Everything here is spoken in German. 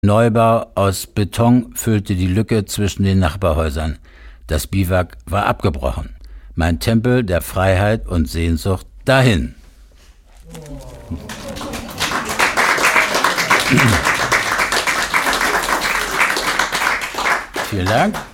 Neubau aus Beton füllte die Lücke zwischen den Nachbarhäusern. Das Biwak war abgebrochen. Mein Tempel der Freiheit und Sehnsucht dahin. Vielen Dank.